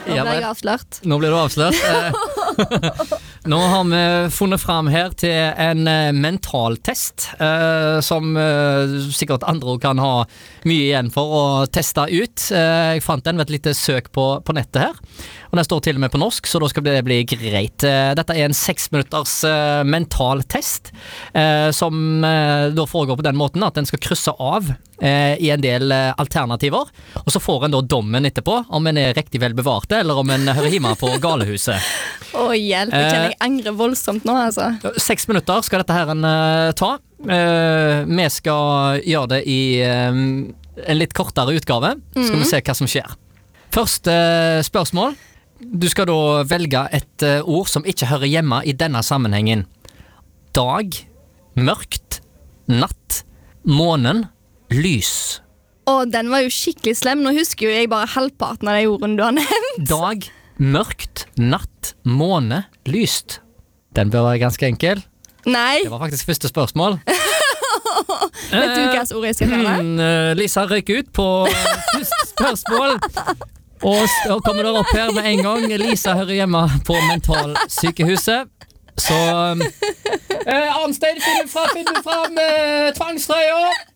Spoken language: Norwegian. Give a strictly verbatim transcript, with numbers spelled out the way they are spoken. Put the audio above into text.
Nå Ja, ble men- jeg avslørt. Nå blir du avslørt. Eh, Nå har vi funnet fram her til en eh, mentaltest, eh, som eh, sikkert andre kan ha mye igjen for å teste ut. Eh, jeg fant den ved et lite søk på, på nettet her, og den står til og med på norsk, så da skal det bli greit. Eh, dette er en seks minutters eh, mentaltest, eh, som eh, da foregår på den måten at den skal krysse av eh, i en del eh, alternativer, og så får en da dommen etterpå, om en er riktig vel bevarte, eller om en hører hjemme på galehuset. Å, hjelp, jeg kjenner jeg angrer voldsomt nå, altså. Seks minutter skal dette her en uh, ta. Uh, vi skal gjøre det i um, en litt kortere utgave. Skal vi se hva som skjer. Første uh, spørsmål. Du skal da velge et uh, ord som ikke hører hjemme i denne sammenhengen. Dag, mørkt, natt, månen, lys. Å, den var jo skikkelig slem. Nå husker jo jeg bare halvparten av de ordene du har nevnt. Dag, mørkt, natt, måne, lyst. Den bør være ganske enkel. Nei, Det var faktisk første spørsmål. vet du hva ord jeg skal høre? Mm, eh, Lisa røyker ut på eh, første spørsmål. Og s- og kommer der opp her med en gang. Lisa hører hjemme på mentalsykehuset. Så eh, Arnstein, finn fram, finn fram eh, tvangstrøya.